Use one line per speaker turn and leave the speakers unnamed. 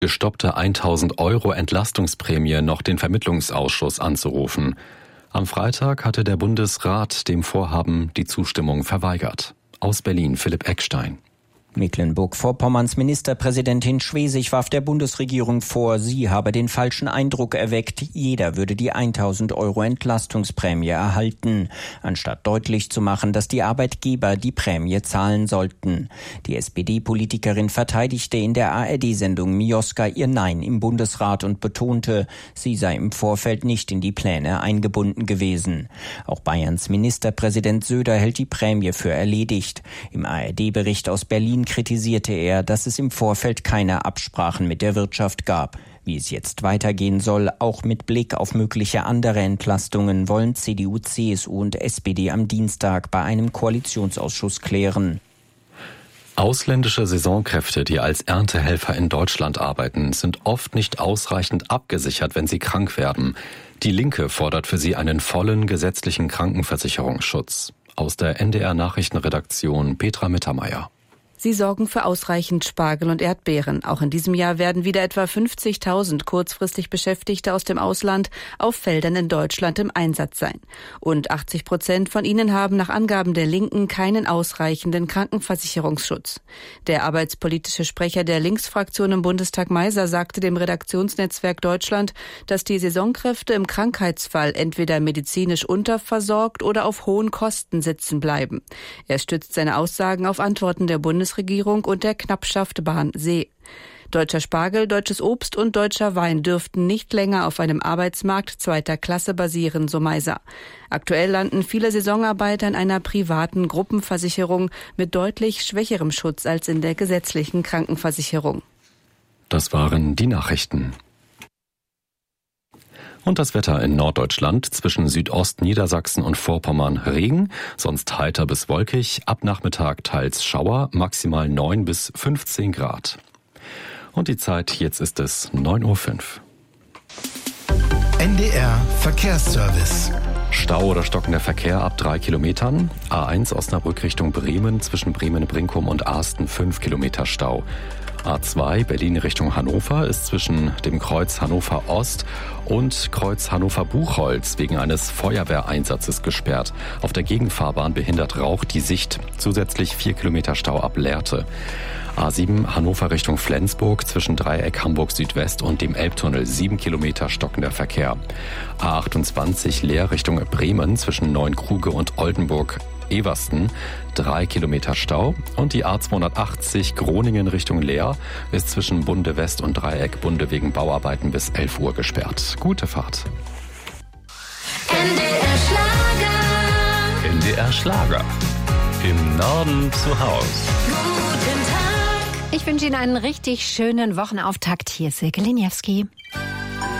gestoppte 1.000 € Entlastungsprämie noch den Vermittlungsausschuss anzurufen. Am Freitag hatte der Bundesrat dem Vorhaben die Zustimmung verweigert. Aus Berlin Philipp Eckstein.
Mecklenburg-Vorpommerns Ministerpräsidentin Schwesig warf der Bundesregierung vor, sie habe den falschen Eindruck erweckt, jeder würde die 1.000 € Entlastungsprämie erhalten, anstatt deutlich zu machen, dass die Arbeitgeber die Prämie zahlen sollten. Die SPD-Politikerin verteidigte in der ARD-Sendung Mioska ihr Nein im Bundesrat und betonte, sie sei im Vorfeld nicht in die Pläne eingebunden gewesen. Auch Bayerns Ministerpräsident Söder hält die Prämie für erledigt. Im ARD-Bericht aus Berlin kritisierte er, dass es im Vorfeld keine Absprachen mit der Wirtschaft gab. Wie es jetzt weitergehen soll, auch mit Blick auf mögliche andere Entlastungen, wollen CDU, CSU und SPD am Dienstag bei einem Koalitionsausschuss klären.
Ausländische Saisonkräfte, die als Erntehelfer in Deutschland arbeiten, sind oft nicht ausreichend abgesichert, wenn sie krank werden. Die Linke fordert für sie einen vollen gesetzlichen Krankenversicherungsschutz. Aus der NDR-Nachrichtenredaktion Petra Mittermeier.
Sie sorgen für ausreichend Spargel und Erdbeeren. Auch in diesem Jahr werden wieder etwa 50.000 kurzfristig Beschäftigte aus dem Ausland auf Feldern in Deutschland im Einsatz sein. Und 80% von ihnen haben nach Angaben der Linken keinen ausreichenden Krankenversicherungsschutz. Der arbeitspolitische Sprecher der Linksfraktion im Bundestag Meiser sagte dem Redaktionsnetzwerk Deutschland, dass die Saisonkräfte im Krankheitsfall entweder medizinisch unterversorgt oder auf hohen Kosten sitzen bleiben. Er stützt seine Aussagen auf Antworten der Bundesregierung und der Knappschaft Bahn-See. Deutscher Spargel, deutsches Obst und deutscher Wein dürften nicht länger auf einem Arbeitsmarkt zweiter Klasse basieren, so Meiser. Aktuell landen viele Saisonarbeiter in einer privaten Gruppenversicherung mit deutlich schwächerem Schutz als in der gesetzlichen Krankenversicherung.
Das waren die Nachrichten. Und das Wetter in Norddeutschland zwischen Südost-Niedersachsen und Vorpommern Regen, sonst heiter bis wolkig, ab Nachmittag teils Schauer, maximal 9 bis 15 Grad. Und die Zeit, jetzt ist es 9:05 Uhr.
NDR Verkehrsservice.
Stau oder stockender Verkehr ab 3 Kilometern. A1 Osnabrück Richtung Bremen, zwischen Bremen-Brinkum und Asten 5 Kilometer Stau. A2 Berlin Richtung Hannover ist zwischen dem Kreuz Hannover Ost und Kreuz Hannover Buchholz wegen eines Feuerwehreinsatzes gesperrt. Auf der Gegenfahrbahn behindert Rauch die Sicht. Zusätzlich 4 Kilometer Stau ab Lehrte. A7 Hannover Richtung Flensburg zwischen Dreieck Hamburg Südwest und dem Elbtunnel 7 Kilometer stockender Verkehr. A28 Leer Richtung Bremen zwischen Neunkruge und Oldenburg Eversten 3 Kilometer Stau und die A280 Groningen Richtung Leer ist zwischen Bunde West und Dreieck Bunde wegen Bauarbeiten bis 11 Uhr gesperrt. Gute Fahrt.
NDR Schlager.
NDR Schlager. Im Norden zu Haus.
Guten Tag.
Ich wünsche Ihnen einen richtig schönen Wochenauftakt. Hier ist Silke Liniewski.